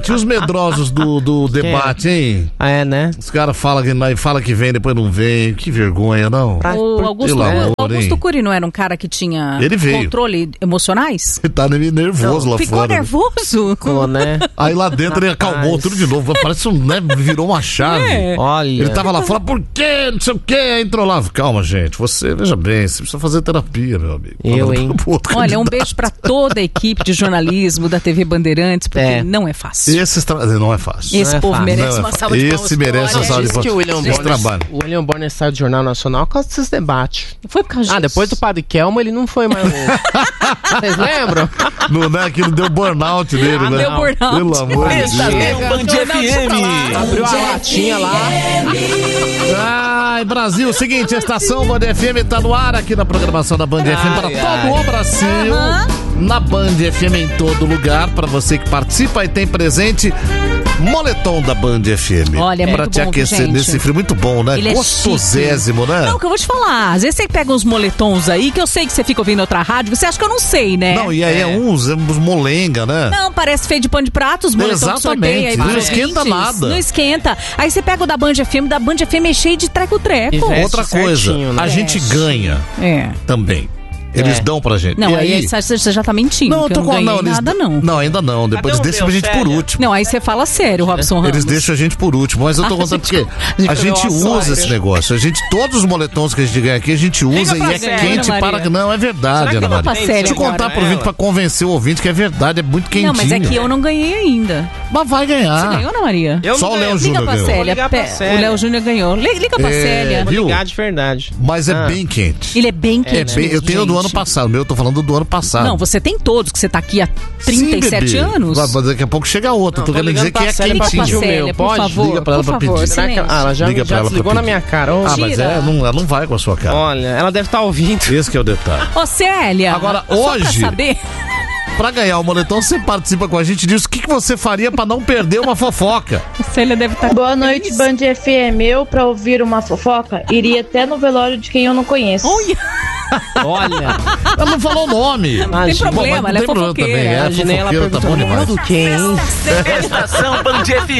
Tinha os medrosos do debate, hein? Ah, é, né? Os caras falam que vem, depois não vem. Que vergonha, não? O Augusto Cury não era um cara que tinha controle emocionais? Ele tá nervoso lá ficou fora. Ficou nervoso? Ficou, né? Aí lá dentro ele acalmou tudo de novo. Parece virou uma chave. Olha. Ele tava lá fora, por quê? Não sei o quê. Aí entrou lá. Calma, gente. Veja bem, você precisa fazer terapia, meu amigo. Olha, um beijo pra toda a equipe de jornalismo da TV Bandeirantes, porque não é fácil. Não é fácil. Esse povo merece uma salva de palmas. Esse merece uma salva de palmas. O William Bonner saiu do Jornal Nacional por causa desses debates. Foi por causa disso. Depois do Padre Kelmo, ele não foi mais. Vocês lembram? Aquilo deu burnout nele, né? Deu burnout. Pelo amor de Deus. Band FM. Abriu a latinha lá. Ai, Brasil, seguinte, a estação Band FM tá no ar aqui na programação da Band FM para todo o Brasil. Na Band FM em todo lugar, para você que participa e tem presente. Moletom da Band FM. Olha, é pra muito te bom, aquecer gente. nesse frio, muito bom, né? Ele Gostosésimo, né? Não, que eu vou te falar. Às vezes você pega uns moletons aí, que eu sei que você fica ouvindo outra rádio, você acha que eu não sei, né? Não, e aí é uns molenga, né? Não, parece feio de pano de prato, os moletons que sorteia aí. Não esquenta nada. Não esquenta. Aí você pega o da Band FM é cheio de treco-treco. Outra coisa, a gente ganha também. Eles dão pra gente. Não, aí você já tá mentindo. Não, eu tô com nada, não. Não, ainda não. Depois eles deixam a gente por último. Não, aí você fala sério, Robson Ramos. Eles deixam a gente por último, mas eu tô contando porque a gente usa esse negócio. Todos os moletons que a gente ganha aqui, a gente usa e é quente para... Não, é verdade, Ana Maria. Deixa eu contar pro ouvinte pra convencer o ouvinte que é verdade, é muito quentinho. Não, mas é que eu não ganhei ainda. Mas vai ganhar. Você ganhou, Ana Maria? Só o Léo Júnior ganhou. O Léo Júnior ganhou. Liga pra Célia. Vou ligar de verdade. Mas é bem quente. Ele é bem quente. Eu tenho do ano passado, eu tô falando do ano passado. Não, você tem todos, que você tá aqui há 37 anos. Mas daqui a pouco chega outro. Tô querendo dizer que é quentinho. Liga pra Célia, por favor. Liga pra ela pra pedir. Ela já desligou na minha cara. Mas ela não vai com a sua cara. Olha, ela deve estar ouvindo. Esse que é o detalhe. Ô, Célia. Agora, só hoje... pra saber... Pra ganhar o moletom, você participa com a gente e diz o que você faria pra não perder uma fofoca. Célia deve estar... Boa noite, Band FM. Eu, pra ouvir uma fofoca, iria até no velório de quem eu não conheço. Olha, ela não falou o nome. Não tem problema, ela é fofoqueira. Imaginei ela perguntando tá bom demais. do quem? Estação Band FM.